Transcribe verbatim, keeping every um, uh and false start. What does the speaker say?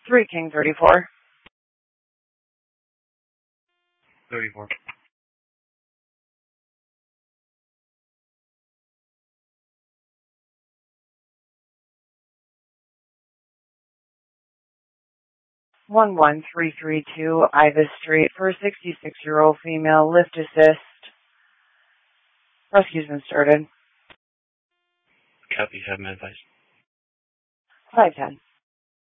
three King thirty-four. thirty-four. one one three three two Ivis Street for a sixty-six-year-old female. Lift assist. Rescue's been started. Copy, have my advice. five ten.